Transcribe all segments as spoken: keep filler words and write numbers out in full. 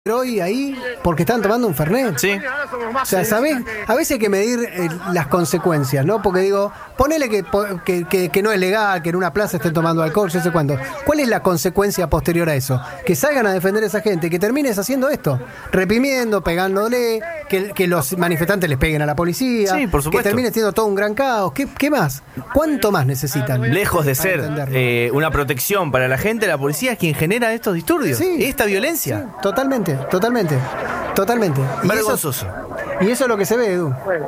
hoy ahí porque están tomando un Fernet. Sí. O sea, ¿sabés? A veces hay que medir eh, las consecuencias, ¿no? Porque digo, ponele que, que, que, que no es legal, que en una plaza estén tomando alcohol, yo sé cuándo. ¿Cuál es la consecuencia posterior a eso? Que salgan a defender a esa gente, que termines haciendo esto, reprimiendo, pegándole, que, que los manifestantes les peguen a la policía, sí, por supuesto. Que termine siendo todo un gran caos. ¿Qué, qué más? ¿Cuánto más necesitan? Lejos de ser eh, una protección para la gente, la policía es quien genera estos disturbios, sí, esta violencia. Sí, totalmente, totalmente, totalmente. Y vergonzoso. Eso, y eso es lo que se ve, Edu. Bueno.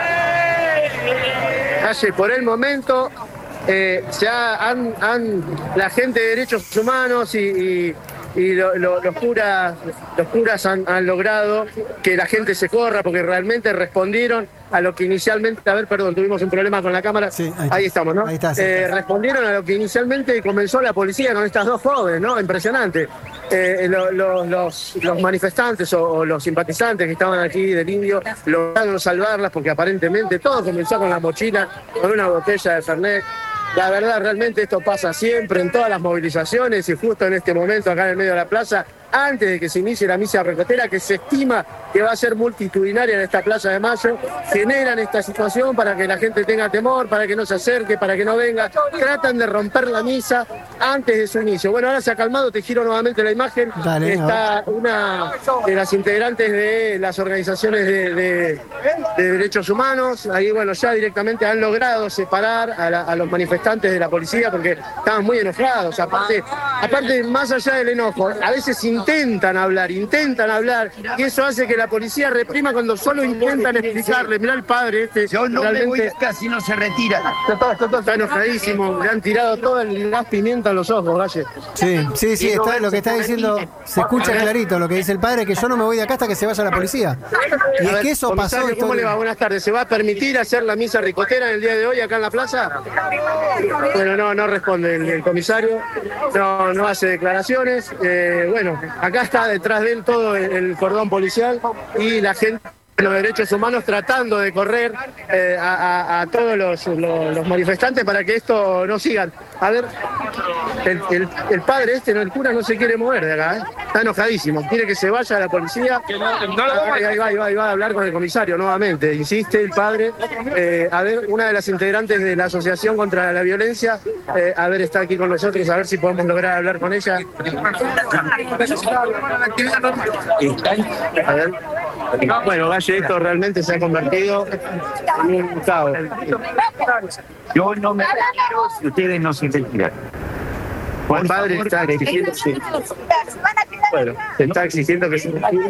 Calle, por el momento, eh, ya han, han la gente de derechos humanos y, y, y lo, lo, los curas, los curas han, han logrado que la gente se corra porque realmente respondieron a lo que inicialmente, a ver, perdón, tuvimos un problema con la cámara, sí, ahí, ahí estamos, ¿no? Ahí está, sí, eh, está. Respondieron a lo que inicialmente comenzó la policía con estas dos jóvenes, ¿no? Impresionante. Eh, lo, lo, los, los manifestantes o, o los simpatizantes que estaban aquí del Indio lograron salvarlas porque aparentemente todo comenzó con la mochila, con una botella de Fernet. La verdad, realmente esto pasa siempre en todas las movilizaciones y justo en este momento acá en el medio de la plaza, antes de que se inicie la misa recotera, que se estima que va a ser multitudinaria en esta Plaza de Mayo, generan esta situación para que la gente tenga temor, para que no se acerque, para que no venga, tratan de romper la misa antes de su inicio. Bueno, ahora se ha calmado, te giro nuevamente la imagen. Dale, está una de las integrantes de las organizaciones de, de, de derechos humanos, ahí bueno, ya directamente han logrado separar a, la, a los manifestantes de la policía porque estaban muy enojados, aparte, aparte más allá del enojo, a veces intentan hablar, intentan hablar, y eso hace que la policía reprima cuando solo intentan explicarle. Mirá el padre este. Yo no realmente, me voy, casi no se retira. Está, está, está, está enojadísimo, le han tirado todo el gas pimienta a los ojos, Valle. Sí, sí, sí, está, lo que está diciendo, se escucha clarito lo que dice el padre, que yo no me voy de acá hasta que se vaya la policía. Y es que eso pasó. ¿Cómo esto... le va? Buenas tardes. ¿Se va a permitir hacer la misa ricotera en el día de hoy acá en la plaza? Bueno, no, no responde el, el comisario, no, no hace declaraciones. Eh, bueno, acá está detrás de él todo el, el cordón policial y la gente de los derechos humanos tratando de correr eh, a, a, a todos los, los, los manifestantes para que esto no sigan. A ver, el, el, el padre este, no, el cura no se quiere mover de acá, ¿eh? Está enojadísimo, quiere que se vaya a la policía. Ahí, ahí va, ahí va, ahí va a hablar con el comisario nuevamente, insiste el padre. Eh, a ver, una de las integrantes de la Asociación contra la Violencia, eh, a ver, está aquí con nosotros, a ver si podemos lograr hablar con ella. A ver. Bueno, Valle, esto realmente se ha convertido en un caos. Yo no me retiro si ustedes no se retiran. El padre está exigiendo, sí. Bueno, se está exigiendo que se retire.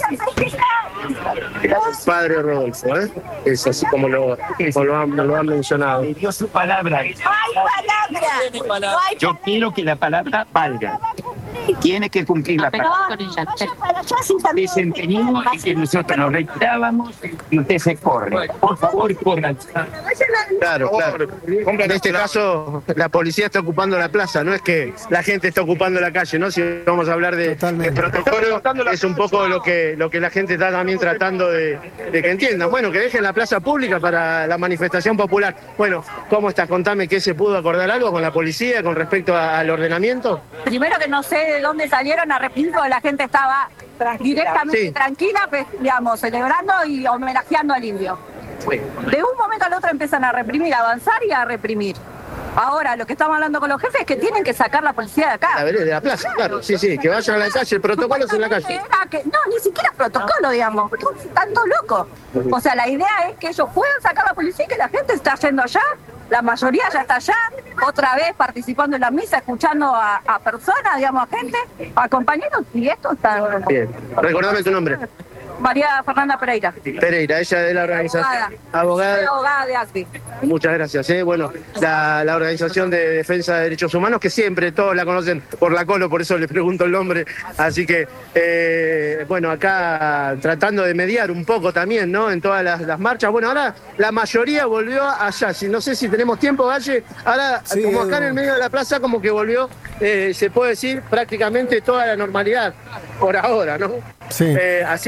El padre Rodolfo, ¿eh? Es así como lo, como lo, han, lo han mencionado. Dio su palabra. ¡Hay palabra! Yo quiero que la palabra valga. Tiene que cumplir la palabra. Desempeñamos y que nosotros nos retirábamos y usted se corre. Por favor, corran. Claro, claro. En este caso, la policía está ocupando la plaza, no es que la gente está ocupando la calle, ¿no? Si vamos a hablar de, de protocolo, es un poco lo que, lo que la gente está también tratando de, de que entiendan. Bueno, que dejen la plaza pública para la manifestación popular. Bueno, ¿cómo estás? Contame qué se pudo acordar algo con la policía con respecto a, al ordenamiento. Primero que no sé de dónde salieron a reprimir, porque la gente estaba directamente sí. tranquila, pues, digamos, celebrando y homenajeando al indio. De un momento al otro empiezan a reprimir, a avanzar y a reprimir. Ahora, lo que estamos hablando con los jefes es que tienen que sacar la policía de acá. A ver, de la plaza, claro, sí, sí, que vayan a la calle, el protocolo es en la calle. Que, no, ni siquiera protocolo, digamos, tanto loco. O sea, la idea es que ellos puedan sacar la policía y que la gente está yendo allá, la mayoría ya está allá, otra vez participando en la misa, escuchando a, a personas, digamos, a gente, a compañeros, y esto está... Bien, recordame tu nombre. María Fernanda Pereira. Pereira, ella de la organización. Abogada. Abogada, abogada de A C B I. Muchas gracias. ¿eh? Bueno, la, la Organización de Defensa de Derechos Humanos, que siempre todos la conocen por la Colo, por eso les pregunto el nombre. Así que, eh, bueno, acá tratando de mediar un poco también, ¿no? En todas las, las marchas. Bueno, ahora la mayoría volvió allá. Si, no sé si tenemos tiempo, Valle. Ahora, sí, como acá en el medio de la plaza, como que volvió, eh, se puede decir, prácticamente toda la normalidad, por ahora, ¿no? Sí. Eh, así que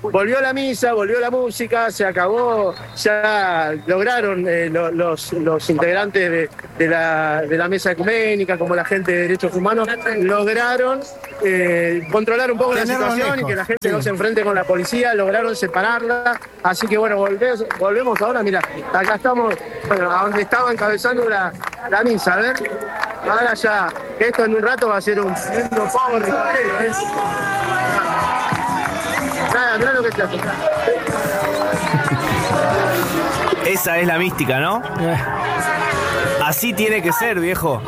volvió la misa, volvió la música, se acabó, ya lograron eh, lo, los, los integrantes de, de, la, de la mesa ecuménica, como la gente de derechos humanos, lograron eh, controlar un poco la situación lejos. Y que la gente sí. no se enfrente con la policía, lograron separarla, así que bueno, volvemos, volvemos ahora, mira, acá estamos, bueno, a donde estaba encabezando la, la misa, a ver, ahora ya, esto en un rato va a ser un lindo power de ¿eh? Nada, mirá lo que se hace. Esa es la mística, ¿no? Así tiene que ser, viejo.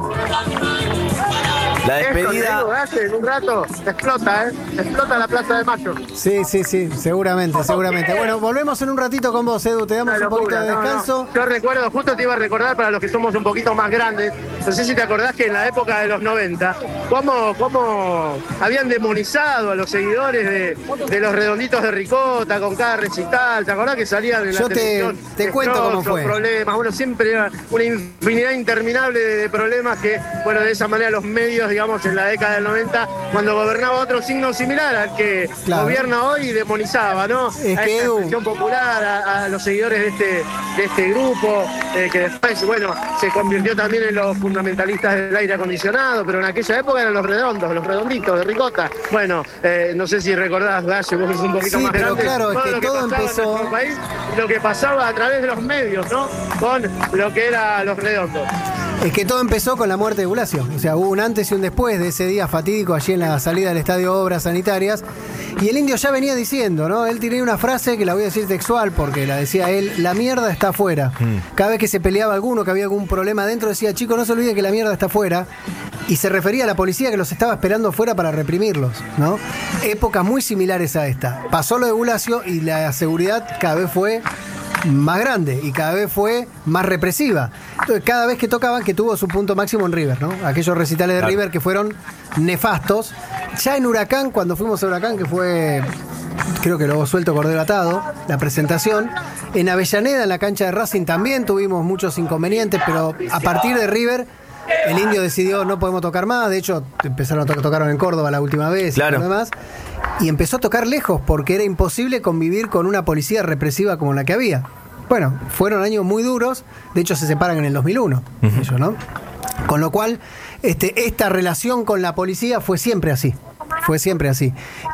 La despedida. Esto, en un rato explota, ¿eh? Explota la Plaza de Mayo. Sí, sí, sí, seguramente, seguramente. Bueno, volvemos en un ratito con vos, Edu. Te damos Una un poquito locura, de descanso. No, no. Yo recuerdo, justo te iba a recordar para los que somos un poquito más grandes. No sé si te acordás que en la época de los noventa, cómo, cómo habían demonizado a los seguidores de, de los redonditos de ricota con cada recital. ¿Te acordás que salían en la Yo televisión? te, te cuento cómo fue. Problemas. Bueno, siempre era una infinidad interminable de, de problemas que, bueno, de esa manera los medios, digamos, en la década del noventa, cuando gobernaba otro signo similar al que claro. gobierna hoy, demonizaba, ¿no? Es a que esta expresión popular, a, a los seguidores de este, de este grupo, eh, que después, bueno, se convirtió también en los fundamentalistas del aire acondicionado, pero en aquella época eran los redondos, los redonditos de ricota. Bueno, eh, no sé si recordás, Gallo, vos sos un poquito sí, más pero grande. Claro, todo es que lo que todo pasaba empezó... en nuestro país, lo que pasaba a través de los medios, ¿no? Con lo que era los redondos. Es que todo empezó con la muerte de Bulacio. O sea, hubo un antes y un después de ese día fatídico allí en la salida del Estadio Obras Sanitarias. Y el indio ya venía diciendo, ¿no? Él tenía una frase que la voy a decir textual porque la decía él: la mierda está afuera. Mm. Cada vez que se peleaba alguno, que había algún problema adentro, decía: chicos, no se olviden que la mierda está afuera. Y se refería a la policía que los estaba esperando afuera para reprimirlos, ¿no? Épocas muy similares a esta. Pasó lo de Bulacio y la seguridad cada vez fue más grande y cada vez fue más represiva. Entonces, cada vez que tocaban, que tuvo su punto máximo en River, ¿no? Aquellos recitales de claro. River que fueron nefastos. Ya en Huracán, cuando fuimos a Huracán, que fue, creo que luego suelto cordero atado, la presentación. En Avellaneda, en la cancha de Racing, también tuvimos muchos inconvenientes, pero a partir de River, el indio decidió: no podemos tocar más. De hecho, empezaron a tocar, tocaron en Córdoba la última vez claro. y demás. Y empezó a tocar lejos porque era imposible convivir con una policía represiva como la que había. Bueno, fueron años muy duros. De hecho, se separan en el dos mil uno. Uh-huh. Ellos, ¿no? Con lo cual, este, esta relación con la policía fue siempre así. Fue siempre así.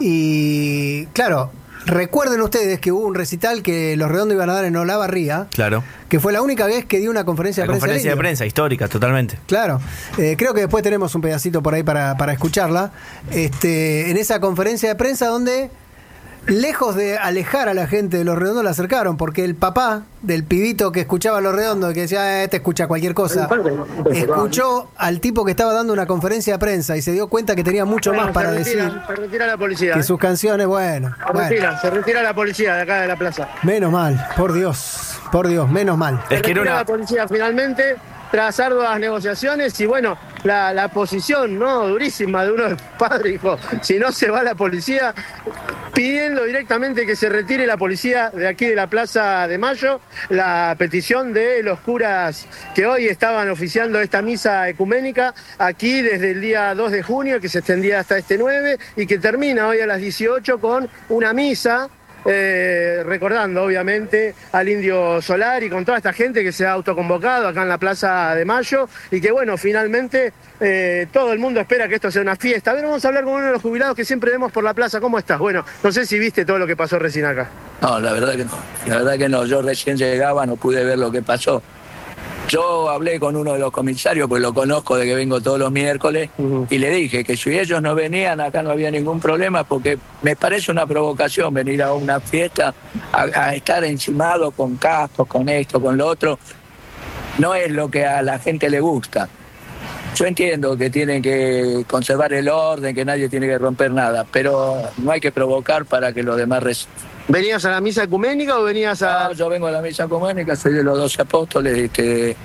Y claro, recuerden ustedes que hubo un recital que los Redondos iban a dar en Olavarría. Claro. Que fue la única vez que dio una conferencia de la prensa. Conferencia de prensa, histórica, totalmente. Claro. Eh, creo que después tenemos un pedacito por ahí para, para escucharla. Este, en esa conferencia de prensa donde, lejos de alejar a la gente de Los Redondos, la acercaron, porque el papá del pibito que escuchaba a Los Redondos, que decía: eh, te escucha cualquier cosa, escuchó al tipo que estaba dando una conferencia de prensa y se dio cuenta que tenía mucho bueno, más para retira, decir. Se retira la policía. Que ¿eh? sus canciones, bueno. Se bueno. retira, se retira la policía de acá de la plaza. Menos mal, por Dios, por Dios, menos mal. Se es que retira era una... la policía finalmente, tras arduas negociaciones, y bueno, la, la posición no durísima de uno de los padres, dijo: si no se va la policía, pidiendo directamente que se retire la policía de aquí de la Plaza de Mayo, la petición de los curas que hoy estaban oficiando esta misa ecuménica aquí desde el día dos de junio, que se extendía hasta este nueve y que termina hoy a las dieciocho con una misa. Eh, recordando obviamente al Indio Solar y con toda esta gente que se ha autoconvocado acá en la Plaza de Mayo y que bueno, finalmente eh, todo el mundo espera que esto sea una fiesta. A ver, vamos a hablar con uno de los jubilados que siempre vemos por la plaza. ¿Cómo estás? Bueno, no sé si viste todo lo que pasó recién acá. No, la verdad que no, la verdad que no, yo recién llegaba, no pude ver lo que pasó. Yo hablé con uno de los comisarios, pues lo conozco de que vengo todos los miércoles, uh-huh. y le dije que si ellos no venían, acá no había ningún problema, porque me parece una provocación venir a una fiesta, a, a estar encimado con cascos, con esto, con lo otro. No es lo que a la gente le gusta. Yo entiendo que tienen que conservar el orden, que nadie tiene que romper nada, pero no hay que provocar para que los demás reciban. ¿Venías a la misa ecuménica o venías a...? No, yo vengo a la misa ecuménica, soy de los doce apóstoles, este,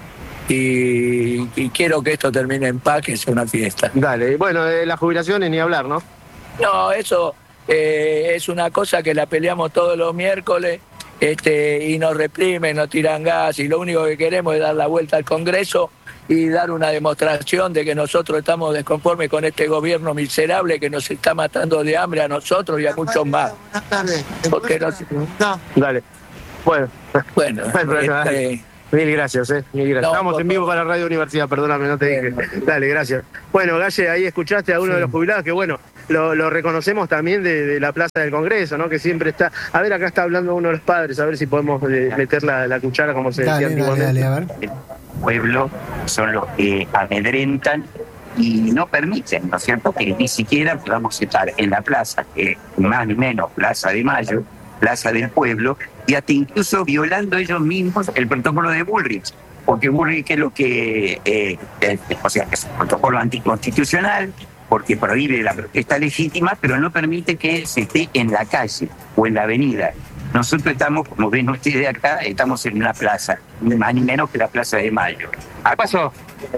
y, y quiero que esto termine en paz, que sea una fiesta. Dale, bueno, de las jubilaciones ni hablar, ¿no? No, eso eh, es una cosa que la peleamos todos los miércoles, este, y nos reprimen, nos tiran gas, y lo único que queremos es dar la vuelta al Congreso y dar una demostración de que nosotros estamos desconformes con este gobierno miserable que nos está matando de hambre a nosotros y a muchos más. Porque no... Dale. Bueno, Bueno, bueno, este, mil gracias, eh. Mil gracias. No, Estamos por en vivo favor. para Radio Universidad, perdóname, no te dije. Dale, gracias. Bueno, Galle, ahí escuchaste a uno de los jubilados que, bueno, lo, lo reconocemos también de, de la Plaza del Congreso, ¿no? Que siempre está. A ver, acá está hablando uno de los padres, a ver si podemos eh, meter la, la cuchara, como se Dale, decía dale, antiguamente. dale, a ver. El pueblo son los que amedrentan y no permiten, ¿no es cierto?, que ni siquiera podamos estar en la plaza, que más ni menos Plaza de Mayo, Plaza del Pueblo, y hasta incluso violando ellos mismos el protocolo de Bullrich, porque Bullrich es lo que, eh, eh, o sea, que es un protocolo anticonstitucional, porque prohíbe la protesta legítima, pero no permite que se esté en la calle o en la avenida. Nosotros estamos, como ven ustedes acá, estamos en una plaza, ni más ni menos que la Plaza de Mayo. ¿Qué pasó?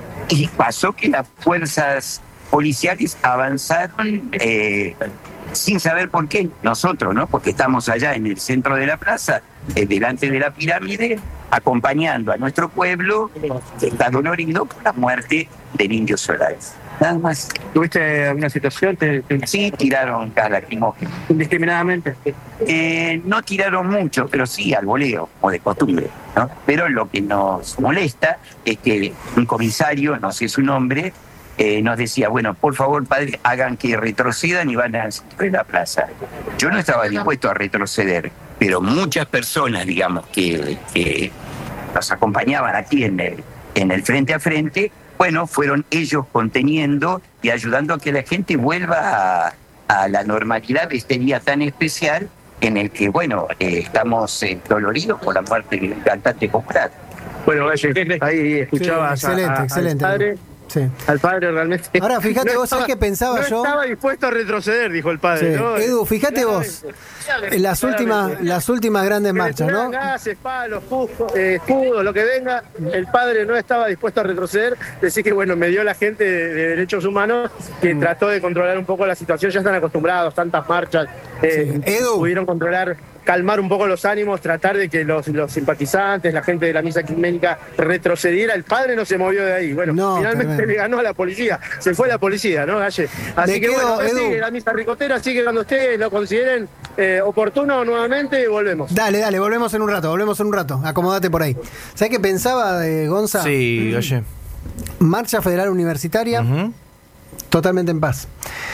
Y pasó que las fuerzas policiales avanzaron eh, sin saber por qué. Nosotros, ¿no? Porque estamos allá en el centro de la plaza, eh, delante de la pirámide, acompañando a nuestro pueblo que está dolorido por la muerte del Indio Solís. Nada más. ¿Tuviste alguna situación? ¿Te, te... Sí, tiraron gas lacrimógeno. indiscriminadamente? Eh, no tiraron mucho, pero sí al voleo, como de costumbre, ¿no? Pero lo que nos molesta es que un comisario, no sé su nombre, eh, nos decía, bueno, por favor, padre, hagan que retrocedan y van al centro de la plaza. Yo no estaba dispuesto a retroceder, pero muchas personas, digamos, que, que nos acompañaban aquí en el, en el frente a frente, bueno, fueron ellos conteniendo y ayudando a que la gente vuelva a, a la normalidad de este día tan especial en el que, bueno, eh, estamos eh, doloridos por la muerte del cantante popular. Bueno, Galle, ahí escuchabas Sí, excelente, a- a- excelente. al padre. Sí. Al padre realmente. Ahora, fíjate vos, ¿sabés qué pensaba no yo? estaba dispuesto a retroceder, dijo el padre. Sí. ¿no? Edu, fíjate vos, en las últimas, las últimas grandes marchas, ¿no? Gases, palos, escudos, eh, escudos, lo que venga, el padre no estaba dispuesto a retroceder. Decir que, bueno, me dio la gente de, de derechos humanos que trató de controlar un poco la situación. Ya están acostumbrados, tantas marchas. Eh, Sí. Edu. Pudieron controlar, calmar un poco los ánimos, tratar de que los, los simpatizantes, la gente de la misa ecuménica retrocediera. El padre no se movió de ahí. Bueno, No, finalmente tremendo. le ganó a la policía. Se fue la policía, ¿no, Galle? Así Me que quedo, bueno, Edu. sigue la misa ricotera, así que cuando ustedes lo consideren eh, oportuno nuevamente, volvemos. Dale, dale, volvemos en un rato, volvemos en un rato. Acomodate por ahí. ¿Sabés qué pensaba de Gonza? Sí, oye. Marcha Federal Universitaria, Ujú. totalmente en paz.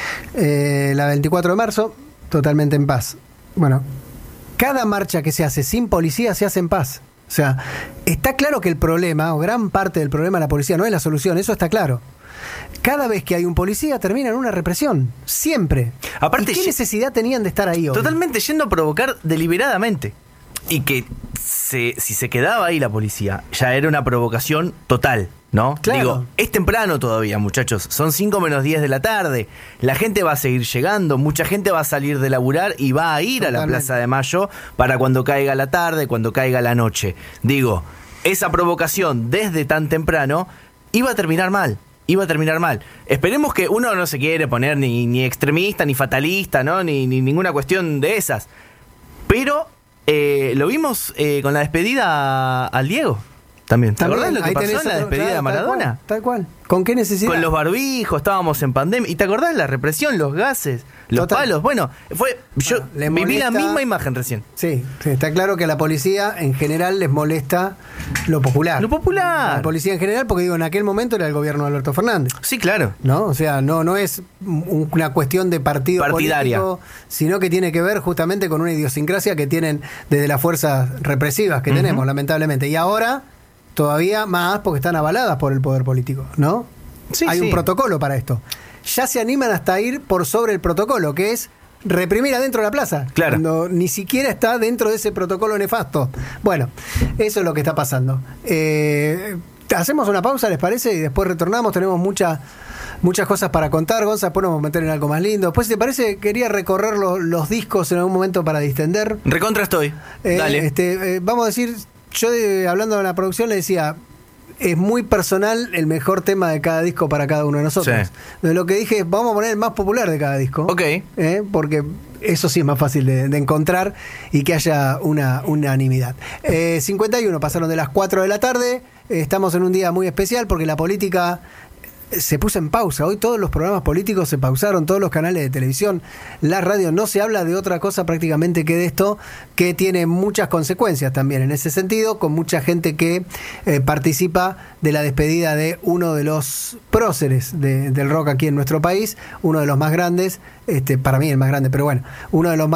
Eh, la veinticuatro de marzo, totalmente en paz. Bueno, cada marcha que se hace sin policía se hace en paz. O sea, está claro que el problema, o gran parte del problema de la policía, no es la solución, eso está claro. Cada vez que hay un policía termina en una represión, siempre. Aparte, ¿Y qué ye- necesidad tenían de estar ahí hoy? Totalmente yendo a provocar deliberadamente. Y que se, si se quedaba ahí la policía, ya era una provocación total, ¿no? Claro. Digo, es temprano todavía, muchachos. Son cinco menos diez de la tarde. La gente va a seguir llegando. Mucha gente va a salir de laburar y va a ir a la Totalmente. Plaza de Mayo para cuando caiga la tarde, cuando caiga la noche. Digo, esa provocación desde tan temprano iba a terminar mal. Iba a terminar mal. Esperemos que uno no se quiere poner ni, ni extremista, ni fatalista, ¿no? Ni, ni ninguna cuestión de esas. Pero eh, lo vimos eh, con la despedida a- al Diego. También. ¿Te También, acordás lo que ahí pasó tenés en la otro- despedida claro, de Maradona? Tal cual, tal cual. ¿Con qué necesidad? Con los barbijos, estábamos en pandemia. ¿Y te acordás la represión, los gases, los Total. palos? Bueno, fue yo Bueno, le viví la molesta- misma imagen recién. Sí, sí, está claro que a la policía en general les molesta lo popular. Lo popular. A la policía en general, porque digo, en aquel momento era el gobierno de Alberto Fernández. Sí, claro. ¿No? O sea, no, no es un- una cuestión de partido Partidaria. político, sino que tiene que ver justamente con una idiosincrasia que tienen desde las fuerzas represivas que Ujú. tenemos, lamentablemente. Y ahora, todavía más porque están avaladas por el poder político, ¿no? Sí, Hay sí. un protocolo para esto. Ya se animan hasta ir por sobre el protocolo, que es reprimir adentro de la plaza. Claro. Cuando ni siquiera está dentro de ese protocolo nefasto. Bueno, eso es lo que está pasando. Eh, hacemos una pausa, ¿les parece? Y después retornamos. Tenemos mucha, muchas cosas para contar, Gonza. Después nos vamos a meter en algo más lindo. Después, si te parece, quería recorrer lo- los discos en algún momento para distender. Recontra estoy. Eh, Dale. este, eh, vamos a decir, yo de- hablando de la producción le decía, es muy personal el mejor tema de cada disco para cada uno de nosotros. Sí. De lo que dije, vamos a poner el más popular de cada disco. Ok. ¿eh? Porque eso sí es más fácil de, de encontrar y que haya una unanimidad. Eh, cincuenta y uno pasaron de las cuatro de la tarde. estamos en un día muy especial porque la política se puso en pausa. Hoy todos los programas políticos se pausaron, todos los canales de televisión, la radio, no se habla de otra cosa prácticamente que de esto, que tiene muchas consecuencias también en ese sentido, con mucha gente que eh, participa de la despedida de uno de los próceres de, del rock aquí en nuestro país, uno de los más grandes, este, para mí el más grande, pero bueno, uno de los más